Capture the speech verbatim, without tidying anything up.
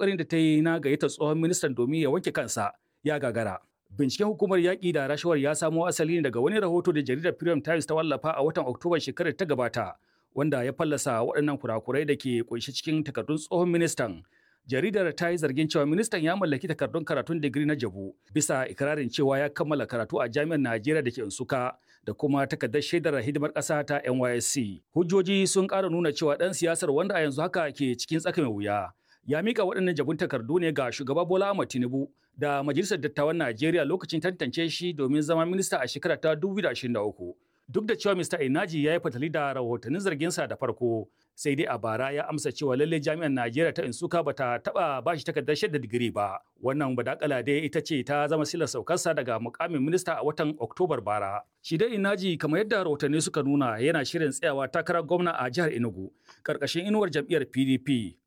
ƙoƙarin da ta yi na gayyata tsohon ministan domin ya wanke kansa ya gagara. Binciken hukumar yaƙi da rashawar ya samo asali ne daga wani rahoto da jaridar Premium Times ta wallafa a watan Oktoba shekarar ta gabata, wanda ya fallasa waɗannan kurakurai da ke ƙunshe cikin takardun tsohon ministan. Jaridar ta yi zargin cewa ministan ya mallaki takardun karatun digiri na jabu bisa ikirarin cewa ya kammala karatu a jami'ar Najeriya da ke Nsukka da kuma takardar shaidar hidimar ƙasa ta N Y S C. Hujjoji sun ƙara nuna cewa ɗan siyasar wanda a yanzu haka ke cikin tsaka mai wuya ya mika waɗannan jabun takardu ne ga shugaba Bola Ahmed Tinubu da Majalisar Dattawan Najeriya lokacin tantance shi domin zama minista a shekara ta dubu biyu da ashirin da uku. Duk da cewa Mista Enaji ya yi fatali da rahotannin zarginsa da farko, sai dai a bara ya amsa cewa lalle jami'ar Najeriya ta Nsukka bata taba ba shi takardar shaidar digiri ba. Wannan badakala dai ita ce ta zama silar saukarsa daga mukamin minista a watan Oktobar bara. Shi dai Enaji kamar yadda rahotanni suka nuna yana shirin tsayawa takarar gwamna a jihar Enugu karkashin inuwar jam'iyyar P D P